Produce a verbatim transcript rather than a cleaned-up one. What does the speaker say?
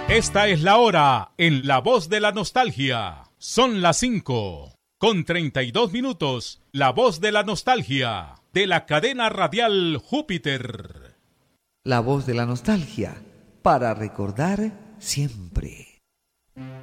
Esta es la hora en La Voz de la Nostalgia. Son las cinco con treinta y dos minutos. La Voz de la Nostalgia de la cadena radial Júpiter. La Voz de la Nostalgia, para recordar siempre.